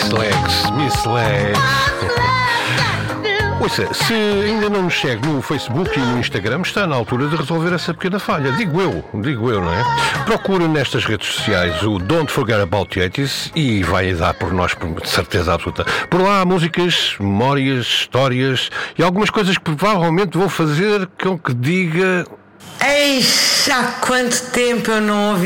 Miss Legs. Ouça, se ainda não nos segue no Facebook e no Instagram, está na altura de resolver essa pequena falha. Digo eu, não é? Procura nestas redes sociais o Don't Forget About the 80s e vai dar por nós, de certeza absoluta. Por lá há músicas, memórias, histórias e algumas coisas que provavelmente vou fazer com que diga... Eixa, há quanto tempo eu não ouvi